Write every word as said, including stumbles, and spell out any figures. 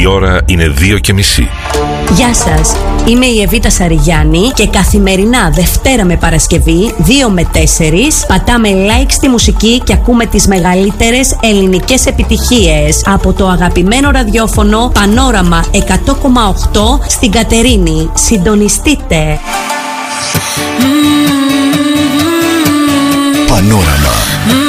Η ώρα είναι δύο και μισή. Γεια σας, είμαι η Εβίτα Σαριγιάννη και καθημερινά Δευτέρα με Παρασκευή δύο με τέσσερις πατάμε like στη μουσική και ακούμε τις μεγαλύτερες ελληνικές επιτυχίες από το αγαπημένο ραδιόφωνο Πανόραμα εκατό κόμμα οκτώ στην Κατερίνη. Συντονιστείτε. Πανόραμα.